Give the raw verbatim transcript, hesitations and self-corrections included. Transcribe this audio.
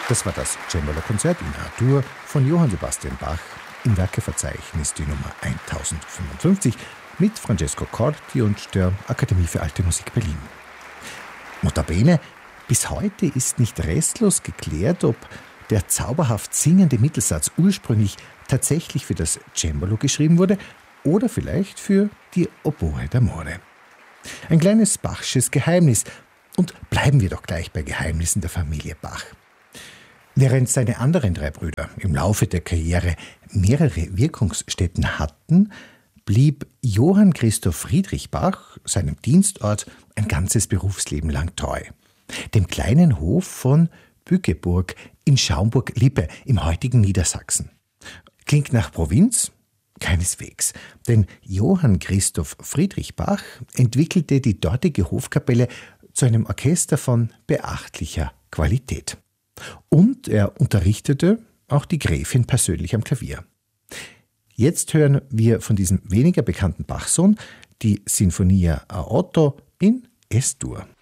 Das war das Cembalo-Konzert in A-Dur von Johann Sebastian Bach im Werkeverzeichnis die Nummer tausendfünfundfünfzig mit Francesco Corti und der Akademie für Alte Musik Berlin. Notabene, bis heute ist nicht restlos geklärt, ob der zauberhaft singende Mittelsatz ursprünglich tatsächlich für das Cembalo geschrieben wurde oder vielleicht für die Oboe d'amore. Ein kleines Bachsches Geheimnis. Und bleiben wir doch gleich bei Geheimnissen der Familie Bach. Während seine anderen drei Brüder im Laufe der Karriere mehrere Wirkungsstätten hatten, blieb Johann Christoph Friedrich Bach seinem Dienstort ein ganzes Berufsleben lang treu. Dem kleinen Hof von Bückeburg in Schaumburg-Lippe im heutigen Niedersachsen. Klingt nach Provinz? Keineswegs, denn Johann Christoph Friedrich Bach entwickelte die dortige Hofkapelle zu einem Orchester von beachtlicher Qualität. Und er unterrichtete auch die Gräfin persönlich am Klavier. Jetzt hören wir von diesem weniger bekannten Bachsohn die Sinfonia a Otto in Es-Dur.